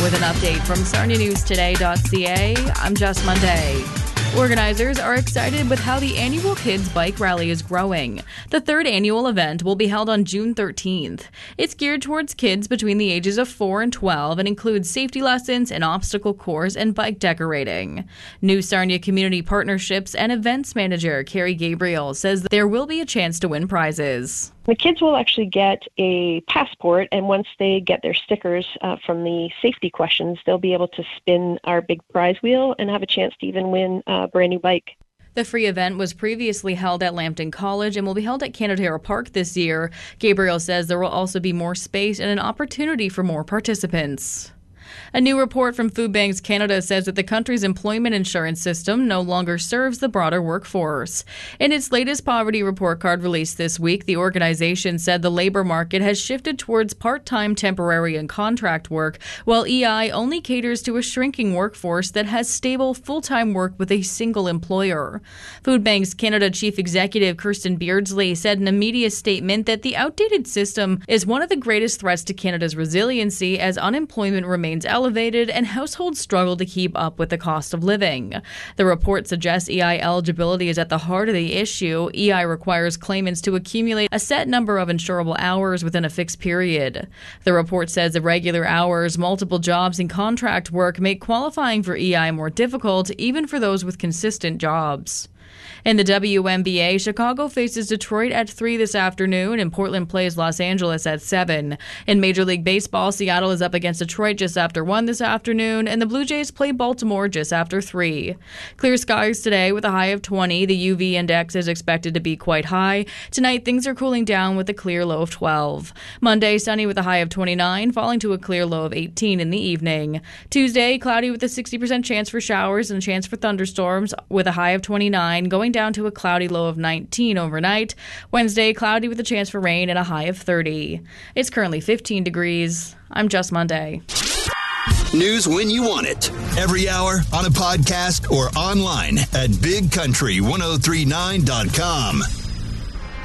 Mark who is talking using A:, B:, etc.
A: With an update from SarniaNewsToday.ca, I'm Jess Monday. Organizers are excited with how the annual Kids Bike Rally is growing. The third annual event will be held on June 13th. It's geared towards kids between the ages of 4 and 12 and includes safety lessons, an obstacle course, and bike decorating. New Sarnia Community Partnerships and Events Manager Carrie Gabriel says there will be a chance to win prizes.
B: The kids will actually get a passport, and once they get their stickers from the safety questions, they'll be able to spin our big prize wheel and have a chance to even win a brand new bike.
A: The free event was previously held at Lambton College and will be held at Canaterra Park this year. Gabriel says there will also be more space and an opportunity for more participants. A new report from Food Banks Canada says that the country's employment insurance system no longer serves the broader workforce. In its latest poverty report card released this week, the organization said the labor market has shifted towards part-time, temporary, and contract work, while EI only caters to a shrinking workforce that has stable, full-time work with a single employer. Food Banks Canada Chief Executive Kirsten Beardsley said in a media statement that the outdated system is one of the greatest threats to Canada's resiliency as unemployment remains elevated and households struggle to keep up with the cost of living. The report suggests EI eligibility is at the heart of the issue. EI requires claimants to accumulate a set number of insurable hours within a fixed period. The report says irregular hours, multiple jobs, and contract work make qualifying for EI more difficult, even for those with consistent jobs. In the WNBA, Chicago faces Detroit at 3 this afternoon, and Portland plays Los Angeles at 7. In Major League Baseball, Seattle is up against Detroit just after 1 this afternoon, and the Blue Jays play Baltimore just after 3. Clear skies today with a high of 20. The UV index is expected to be quite high. Tonight, things are cooling down with a clear low of 12. Monday, sunny with a high of 29, falling to a clear low of 18 in the evening. Tuesday, cloudy with a 60% chance for showers and a chance for thunderstorms with a high of 29, going down to a cloudy low of 19 overnight. Wednesday, cloudy with a chance for rain and a high of 30. It's currently 15 degrees. I'm Jess Monday.
C: News when you want it. Every hour on a podcast or online at bigcountry1039.com.